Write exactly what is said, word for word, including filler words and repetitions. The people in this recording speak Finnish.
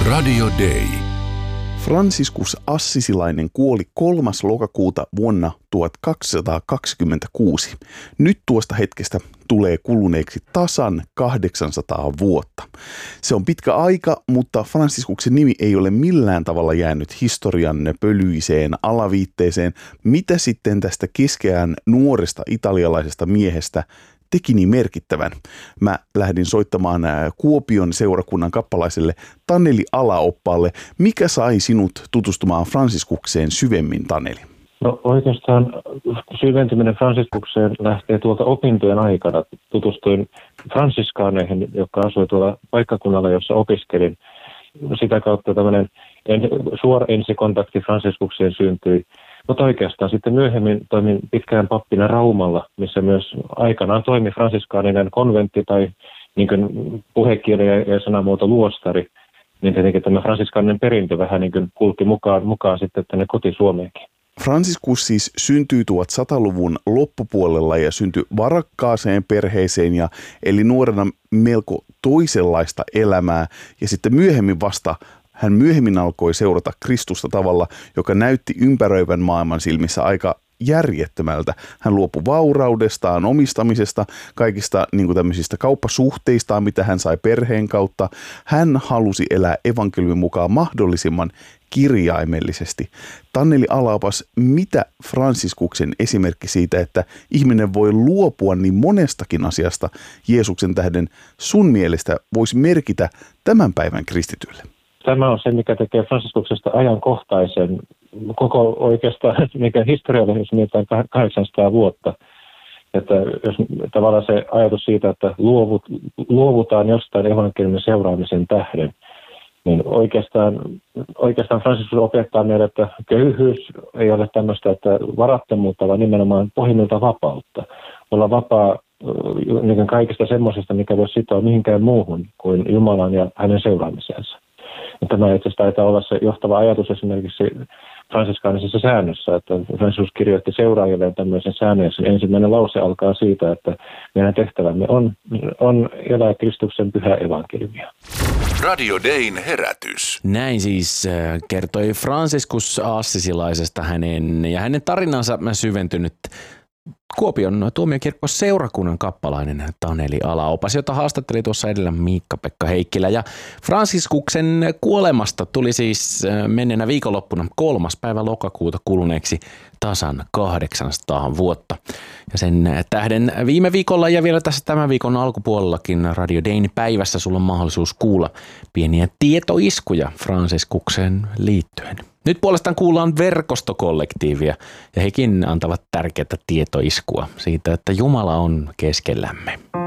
Radio Day. Franciscus Assisilainen kuoli kolmas lokakuuta vuonna tuhatkaksisataakaksikymmentäkuusi. Nyt tuosta hetkestä tulee kuluneeksi tasan kahdeksansataa vuotta. Se on pitkä aika, mutta Franciscuksen nimi ei ole millään tavalla jäänyt historian pölyiseen alaviitteeseen. Mitä sitten tästä keskeään nuoresta italialaisesta miehestä teki niin merkittävän? Mä lähdin soittamaan Kuopion seurakunnan kappalaiselle Taneli Alaoppaalle. Mikä sai sinut tutustumaan Franciscukseen syvemmin, Taneli? No oikeastaan syventyminen Franciscukseen lähtee tuolta opintojen aikana. Tutustuin fransiskaaneihin, jotka asui tuolla paikkakunnalla, jossa opiskelin. Sitä kautta tämmöinen suora ensikontakti Franciscukseen syntyi. Mutta oikeastaan sitten myöhemmin toimin pitkään pappina Raumalla, missä myös aikanaan toimi fransiskaaninen konventti tai niin kuin puhekieli ja sanamuoto luostari. Niin tietenkin tämä fransiskaaninen perintö vähän niin kuin kulki mukaan, mukaan sitten tänne koti-Suomeenkin. Franciscus siis syntyi tuhatsataluvun loppupuolella ja syntyi varakkaaseen perheeseen ja eli nuorena melko toisenlaista elämää. Ja sitten myöhemmin vasta hän myöhemmin alkoi seurata Kristusta tavalla, joka näytti ympäröivän maailman silmissä aika järjettömältä. Hän luopui vauraudestaan, omistamisesta, kaikista niin kuin tämmöisistä kauppasuhteistaan, mitä hän sai perheen kautta. Hän halusi elää evankeliumin mukaan mahdollisimman kirjaimellisesti. Taneli Alaopas, mitä Franciscuksen esimerkki siitä, että ihminen voi luopua niin monestakin asiasta Jeesuksen tähden sun mielestä voisi merkitä tämän päivän kristityille? Tämä on se, mikä tekee Franciscuksesta ajankohtaisen koko oikeastaan, mikä historiallisesti mietitään kahdeksansataa vuotta. Että jos tavallaan se ajatus siitä, että luovut, luovutaan jostain evankeliumin seuraamisen tähden, niin oikeastaan, oikeastaan Franciscus opettaa meille, että köyhyys ei ole tämmöistä, että varattomuutta, vaan nimenomaan pohjimmilta vapautta. Olla vapaa niin kaikista semmoisesta, mikä voi sitoa mihinkään muuhun kuin Jumalan ja hänen seuraamisensa. Tämä itse asiassa taitaa olla se johtava ajatus esimerkiksi fransiskaanisessa säännössä, että Franciscus kirjoitti seuraajilleen tämmöisen säännön. Ensimmäinen lause alkaa siitä, että meidän tehtävämme on, on elää Kristuksen pyhää evankeliumia. Radio Dayn herätys. Näin siis kertoi Franciscus Assisilaisesta hänen ja hänen tarinansa syventynyt Kuopion tuomiokirkko seurakunnan kappalainen Taneli Alaopas, jota haastatteli tuossa edellä Miikka-Pekka Heikkilä. Ja Franciscuksen kuolemasta tuli siis menneenä viikonloppuna kolmas päivä lokakuuta kuluneeksi tasan kahdeksansataa vuotta. Ja sen tähden viime viikolla ja vielä tässä tämän viikon alkupuolellakin Radio Dayn päivässä sulla on mahdollisuus kuulla pieniä tietoiskuja Franciscukseen liittyen. Nyt puolestaan kuullaan verkostokollektiivia ja hekin antavat tärkeää tietoiskua siitä, että Jumala on keskellämme.